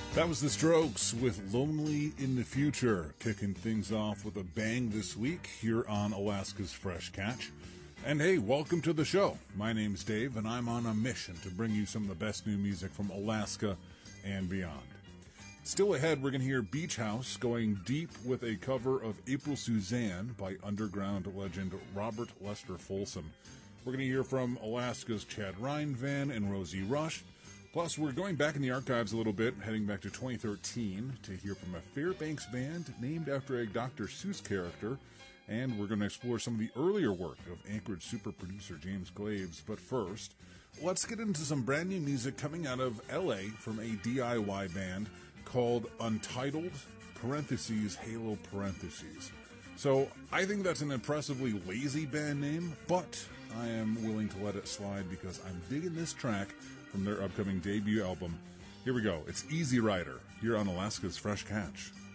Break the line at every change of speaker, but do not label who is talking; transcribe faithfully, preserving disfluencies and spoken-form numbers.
That was The Strokes with Lonely in the Future, kicking things off with a bang this week here on Alaska's Fresh Catch. And hey, welcome to the show. My name's Dave, and I'm on a mission to bring you some of the best new music from Alaska and beyond. Still ahead, we're going to hear Beach House going deep with a cover of April Suzanne by underground legend Robert Lester Folsom. We're going to hear from Alaska's Chad Reinvan and Rosie Rush. Plus, we're going back in the archives a little bit, heading back to twenty thirteen to hear from a Fairbanks band named after a Doctor Seuss character. And we're going to explore some of the earlier work of Anchorage super producer James Glaves. But first, let's get into some brand new music coming out of L A from a D I Y band called Untitled, parentheses, Halo parentheses. So I think that's an impressively lazy band name, but I am willing to let it slide because I'm digging this track from their upcoming debut album. Here we go. It's Easy Rider here on Alaska's Fresh Catch.